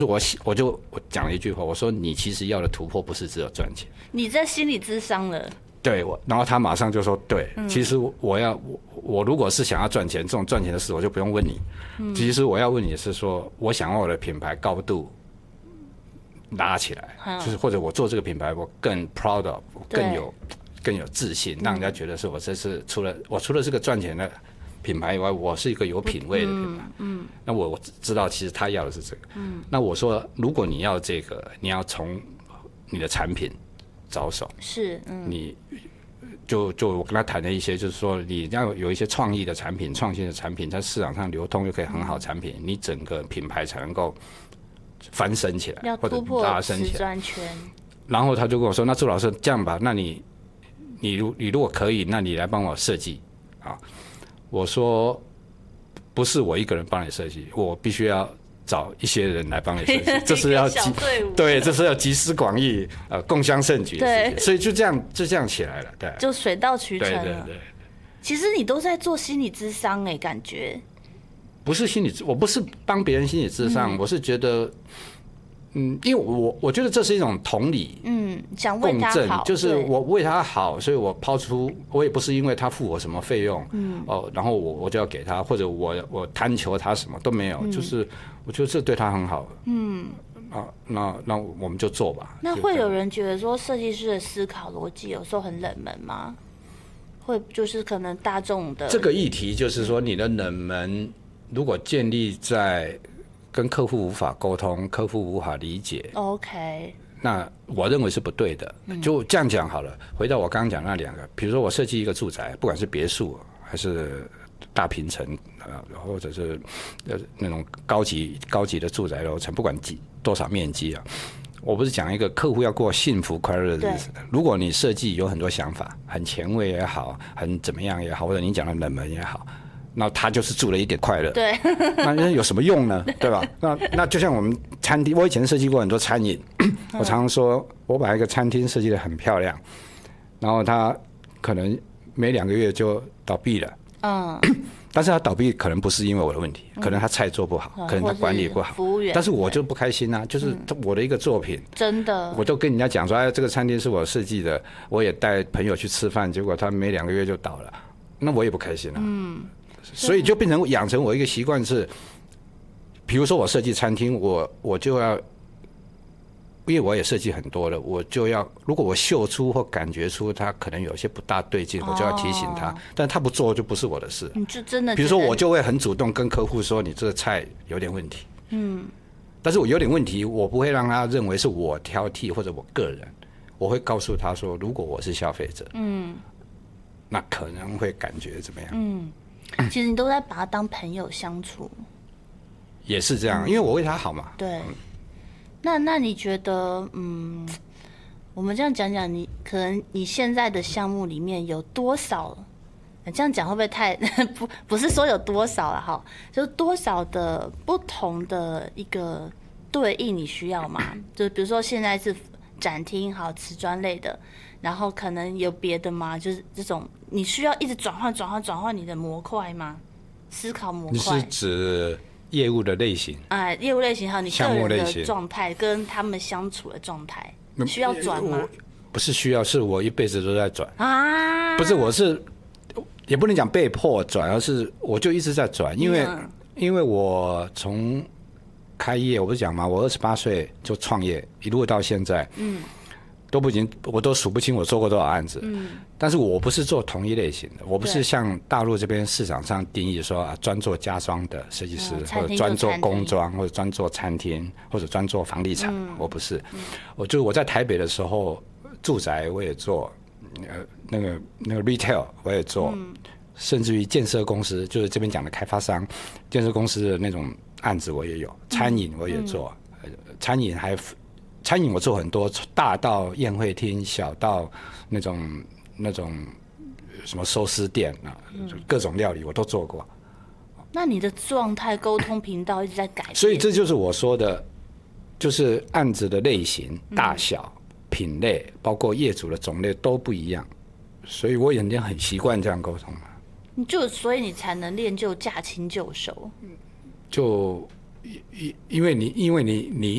我讲了一句话，我说你其实要的突破不是只有赚钱。 你在心理咨商了。 对，然后他马上就说对，其实我如果是想要赚钱，这种赚钱的事我就不用问你。其实我要问你是说，我想要我的品牌高度拉起来，就是或者我做这个品牌我更 proud of， 更有自信，让人家觉得是我这是除了是个赚钱的品牌以外，我是一个有品味的品牌。那我知道其实他要的是这个。那我说，如果你要这个，你要从你的产品着手， 是， 你就我跟他谈了一些，就是说你要有一些创意的产品、创新的产品，在市场上流通就可以很好产品，你整个品牌才能够翻身起来， 要突破瓷砖圈。 然后他就跟我说：“那朱老师这样吧，那你如果可以，那你来帮我设计啊。”我说：“不是我一个人帮你设计，我必须要找一些人来帮你设计，这是要对，这是要集思广益，共襄盛举的事情。所以就这样起来了，对， 就水到渠成了。 对。 其实你都在做心理咨商感觉不是我不是帮别人心理咨商，我是觉得。因为我觉得这是一种同理， 想为他好， 就是我为他好，所以我抛出，我也不是因为他付我什么费用，然后我就要给他，或者我贪求他什么都没有，就是我觉得这对他很好，那我们就做吧。 那会有人觉得说设计师的思考逻辑有时候很冷门吗？会就是可能大众的这个议题，就是说你的冷门如果建立在跟客户无法沟通，客户无法理解 ，OK， 那我认为是不对的。就这样讲好了。回到我刚刚讲那两个，比如说我设计一个住宅，不管是别墅还是大平层，或者是那种高级的住宅楼层，不管多少面积啊，我不是讲一个客户要过幸福快乐的日子的。如果你设计有很多想法，很前卫也好，很怎么样也好，或者你讲的冷门也好。那他就是住了一点快乐， 对， 那有什么用呢？对吧？那就像我们餐厅，我以前设计过很多餐饮，我常常说，我把一个餐厅设计得很漂亮，然后他可能没2个月就倒闭了，但是他倒闭可能不是因为我的问题，可能他菜做不好，可能他管理不好， 服务员， 但是我就不开心啊，就是我的一个作品， 真的， 我都跟人家讲说，哎，这个餐厅是我设计的，我也带朋友去吃饭，结果他没2个月就倒了，那我也不开心啊。所以就变成养成我一个习惯是，比如说我设计餐厅，我就要，因为我也设计很多了，我就要，如果我嗅出或感觉出他可能有些不大对劲，我就要提醒他，但他不做就不是我的事。 你就真的， 比如说我就会很主动跟客户说，你这个菜有点问题，但是我有点问题，我不会让他认为是我挑剔或者我个人，我会告诉他说，如果我是消费者，那可能会感觉怎么样？ 其实你都在把他当朋友相处， 也是这样，因为我为他好嘛。 对，那你觉得，我们这样讲讲，你可能你现在的项目里面有多少？这样讲会不会太不是说有多少了哈？就多少的不同的一个对应你需要嘛？就比如说现在是展厅好瓷砖类的。然后可能有别的吗？就是这种，你需要一直转换你的模块吗？思考模块。 你是指业务的类型？ 业务类型还有你个人的状态，跟他们相处的状态，需要转吗？ 不是需要，是我一辈子都在转啊。不是，我是也不能讲被迫转，而是我就一直在转，因为我从开业，我不是讲嘛，我28岁就创业，一路到现在，我都数不清我做过多少案子，但是我不是做同一类型的，我不是像大陆这边市场上定义说专做家装的设计师，或者专做工装，或者专做餐厅，或者专做房地产，我不是，我在台北的时候，住宅我也做，那个 retail 我也做，甚至于建设公司，就是这边讲的开发商，建设公司的那种案子我也有，餐饮我也做，餐饮我做很多，大到宴会厅，小到那种什么寿司店啊，各种料理我都做过。 那你的状态沟通频道一直在改变， 所以这就是我说的，就是案子的类型、大小、品类，包括业主的种类都不一样，所以我已经很习惯这样沟通了。 所以你才能练就驾轻就熟。 就因为你